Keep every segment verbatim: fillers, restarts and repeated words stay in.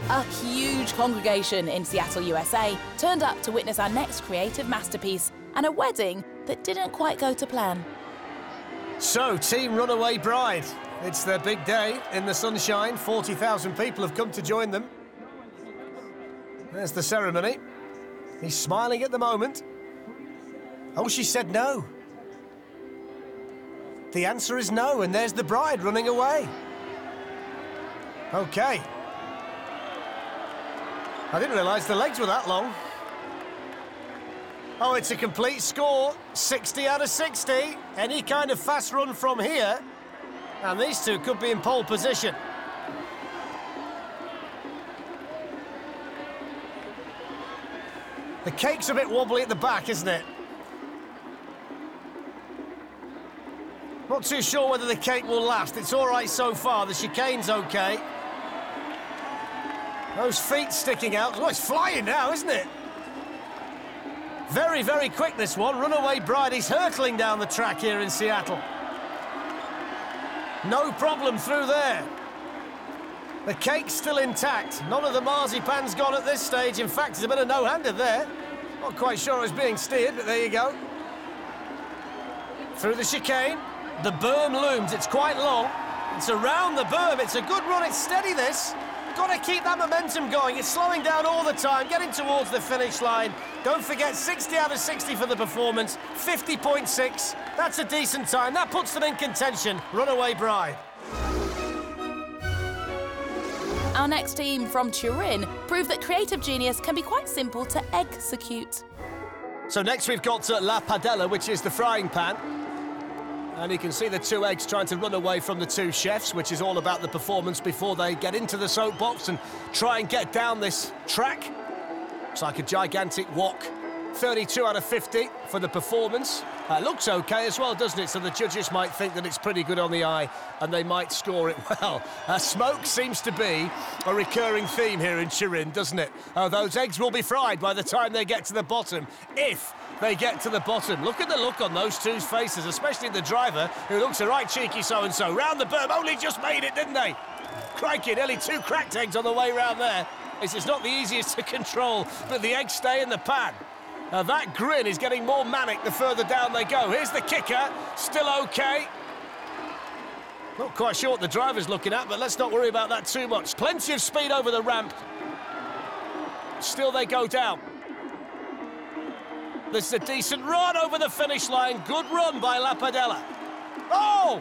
A huge congregation in Seattle, U S A, turned up to witness our next creative masterpiece and a wedding that didn't quite go to plan. So, Team Runaway Bride. It's their big day in the sunshine. forty thousand people have come to join them. There's the ceremony. He's smiling at the moment. Oh, she said no. The answer is no, and there's the bride running away. OK. I didn't realise the legs were that long. Oh, it's a complete score. sixty out of sixty. Any kind of fast run from here, and these two could be in pole position. The cake's a bit wobbly at the back, isn't it? Not too sure whether the cake will last. It's all right so far. The chicane's OK. Those feet sticking out. Oh, it's flying now, isn't it? Very, very quick, this one. Runaway Bride is hurtling down the track here in Seattle. No problem through there. The cake's still intact. None of the marzipan's gone at this stage. In fact, there's a bit of no-hander there. Not quite sure it was being steered, but there you go. Through the chicane. The berm looms. It's quite long. It's around the berm. It's a good run. It's steady, this. Got to keep that momentum going. It's slowing down all the time, getting towards the finish line. Don't forget, sixty out of sixty for the performance, fifty point six. That's a decent time. That puts them in contention. Runaway Bride. Our next team from Turin proved that creative genius can be quite simple to execute. So next we've got uh, La Padella, which is the frying pan. And you can see the two eggs trying to run away from the two chefs, which is all about the performance before they get into the soapbox and try and get down this track. It's like a gigantic wok. thirty-two out of fifty for the performance. Uh, looks OK as well, doesn't it? So the judges might think that it's pretty good on the eye and they might score it well. Uh, smoke seems to be a recurring theme here in Turin, doesn't it? Uh, those eggs will be fried by the time they get to the bottom, if they get to the bottom. Look at the look on those two's faces, especially the driver, who looks a right cheeky so-and-so. Round the berm, only just made it, didn't they? Crikey, nearly two cracked eggs on the way round there. This is not the easiest to control, but the eggs stay in the pan. Now that grin is getting more manic the further down they go. Here's the kicker, still OK. Not quite sure what the driver's looking at, but let's not worry about that too much. Plenty of speed over the ramp. Still they go down. This is a decent run over the finish line. Good run by La Padella. Oh!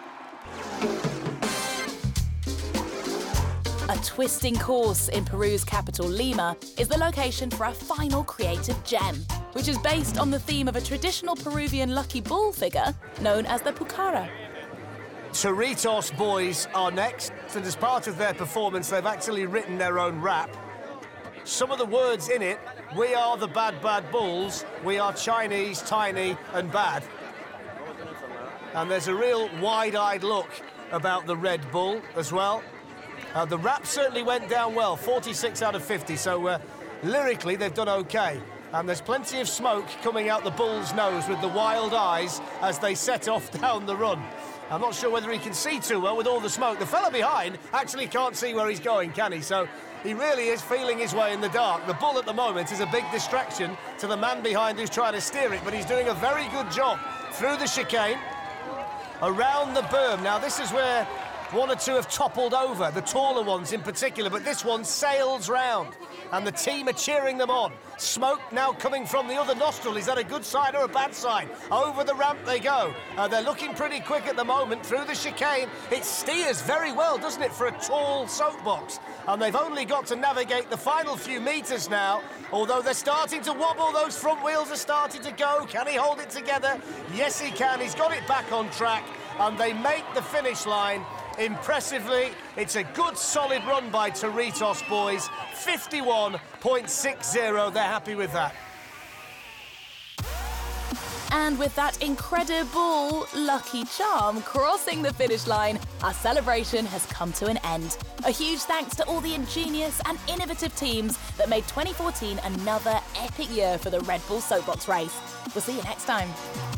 A twisting course in Peru's capital, Lima, is the location for our final creative gem, which is based on the theme of a traditional Peruvian lucky bull figure known as the Pucara. Cerritos boys are next, and as part of their performance, they've actually written their own rap. Some of the words in it: we are the bad, bad bulls, we are Chinese, tiny and bad. And there's a real wide-eyed look about the Red Bull as well. Uh, the rap certainly went down well, forty-six out of fifty, so uh, lyrically they've done OK. And there's plenty of smoke coming out the bull's nose with the wild eyes as they set off down the run. I'm not sure whether he can see too well with all the smoke. The fella behind actually can't see where he's going, can he? So he really is feeling his way in the dark. The bull at the moment is a big distraction to the man behind who's trying to steer it, but he's doing a very good job through the chicane, around the berm. Now, this is where one or two have toppled over, the taller ones in particular, but this one sails round, and the team are cheering them on. Smoke now coming from the other nostril. Is that a good sign or a bad sign? Over the ramp they go. Uh, they're looking pretty quick at the moment through the chicane. It steers very well, doesn't it, for a tall soapbox? And they've only got to navigate the final few metres now, although they're starting to wobble. Those front wheels are starting to go. Can he hold it together? Yes, he can. He's got it back on track, and they make the finish line. Impressively, it's a good, solid run by Cerritos boys. fifty-one point six zero, they're happy with that. And with that incredible lucky charm crossing the finish line, our celebration has come to an end. A huge thanks to all the ingenious and innovative teams that made twenty fourteen another epic year for the Red Bull Soapbox race. We'll see you next time.